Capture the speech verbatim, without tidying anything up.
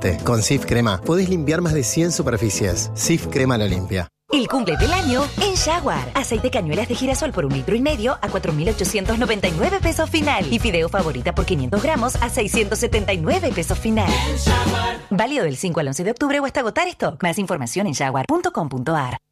limpiaste. Con Cif Crema podés limpiar más de cien superficies. Cif Crema lo limpia. El cumple del año en Jaguar. Aceite cañuelas de girasol por un litro y medio a cuatro mil ochocientos noventa y nueve pesos final. Y fideo favorita por quinientos gramos a seiscientos setenta y nueve pesos final. Válido del cinco al once de octubre o hasta agotar stock. Más información en jaguar punto com punto a r.